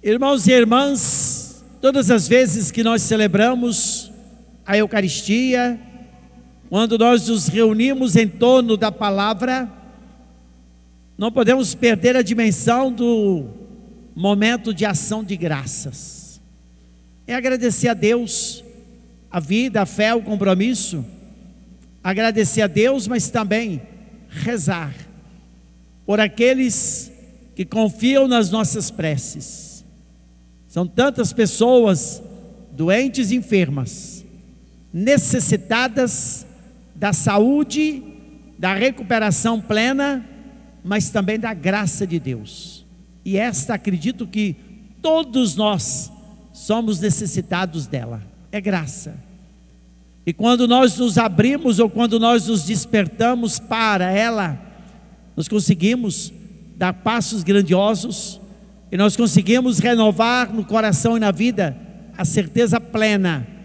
Irmãos e irmãs, todas as vezes que nós celebramos a Eucaristia, quando nós nos reunimos em torno da palavra, não podemos perder a dimensão do momento de ação de graças. É agradecer a Deus a vida, a fé, o compromisso, agradecer a Deus, mas também rezar por aqueles que confiam nas nossas preces. São tantas pessoas doentes e enfermas, necessitadas da saúde, da recuperação plena, mas também da graça de Deus. E esta, acredito que todos nós somos necessitados dela, é graça. E quando nós nos abrimos ou quando nós nos despertamos para ela, nós conseguimos dar passos grandiosos e nós conseguimos renovar no coração e na vida a certeza plena